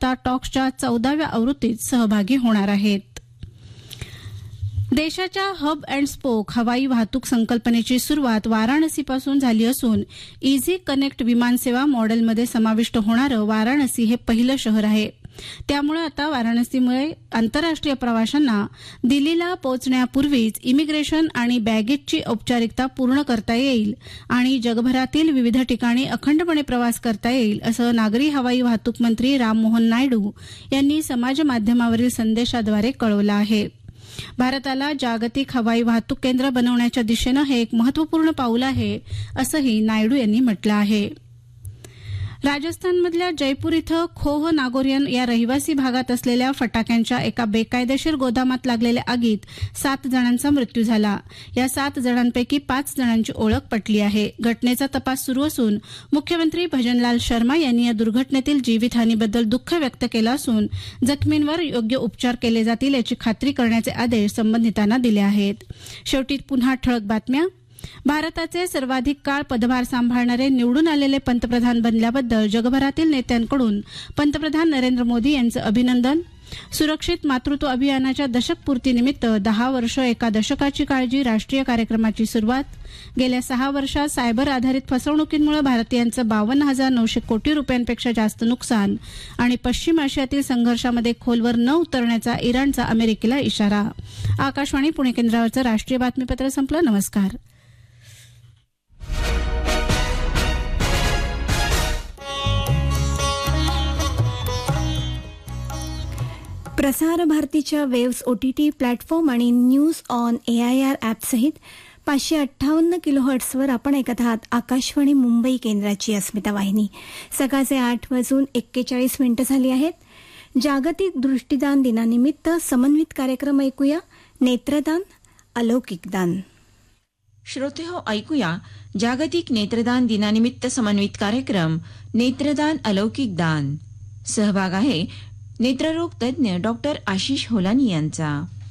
जनता टॉक्सच्या 14व्या आवृत्तीत सहभागी होणार आहेत. देशाच्या हब अँड स्पोक हवाई वाहतूक संकल्पनेची सुरुवात वाराणसीपासून झाली असून इझी कनेक्ट विमानसेवा मॉडेलमध्ये समाविष्ट होणारं वाराणसी हे पहिलं शहर आहे. त्यामुळे आता वाराणसीमुळे आंतरराष्ट्रीय प्रवाशांना दिल्लीला पोहोचण्यापूर्वीच इमिग्रेशन आणि बॅगेजची औपचारिकता पूर्ण करता येईल आणि जगभरातील विविध ठिकाणी अखंडपणे प्रवास करता येईल असं नागरी हवाई वाहतूक मंत्री राममोहन नायडू यांनी समाजमाध्यमावरील संदेशाद्वारे कळवलं आहे. भारताला जागतिक हवाई वाहतूक केंद्र बनवण्याच्या दिशेनं हे एक महत्वपूर्ण पाऊल आहे असंही नायडू यांनी म्हटलं आहे. राजस्थानमधल्या जयपूर इथं खोह नागोरियन या रहिवासी भागात असलेल्या फटाक्यांच्या एका बेकायदेशीर गोदामात लागलेल्या आगीत 7 जणांचा मृत्यू झाला. या 7 जणांपैकी 5 जणांची ओळख पटली आहे. घटनेचा तपास सुरू असून मुख्यमंत्री भजनलाल शर्मा यांनी या दुर्घटनेतील जीवितहानीबद्दल दुःख व्यक्त केलं असून जखमींवर योग्य उपचार केले जातील याची खात्री करण्याचे आदेश संबंधितांना दिले आहेत. शेवटी पुन्हा ठळक बातम्या. भारताचे सर्वाधिक काळ पदभार सांभाळणारे निवडून आलेले पंतप्रधान बनल्याबद्दल जगभरातील नेत्यांकडून पंतप्रधान नरेंद्र मोदी यांचं अभिनंदन. सुरक्षित मातृत्व अभियानाच्या दशकपूर्तीनिमित्त 10 वर्ष एका दशकाची काळजी राष्ट्रीय कार्यक्रमाची सुरुवात. गेल्या 6 वर्षात सायबर आधारित फसवणुकींमुळे भारतीयांचं 52,900 कोटी रुपयांपेक्षा जास्त नुकसान आणि पश्चिम आशियातील संघर्षामध्ये खोलवर न उतरण्याचा इराणचा अमेरिकेला इशारा. आकाशवाणी पुणे केंद्रावरचं राष्ट्रीय बातमीपत्र संपलं. नमस्कार. प्रसार भारतीच्या वेव्स OTT प्लॅटफॉर्म आणि न्यूज ऑन AIR ॲपसहित 558 किलोहर्ट्झवर आपण ऐकत आहात आकाशवाणी मुंबई केंद्राची अस्मिता वाहिनी. सकाळचे 8:41 झाली आहेत. जागतिक दृष्टिदान दिनानिमित्त समन्वित कार्यक्रम ऐकूया. नेत्रदान अलौकिक दान. श्रोतेहो, ऐकूया जागतिक नेत्रदान दिनानिमित्त समन्वित कार्यक्रम नेत्रदान अलौकिक दान. सहभाग आहे नेत्ररोग तज्ञ डॉक्टर आशिष होलानी यांचा.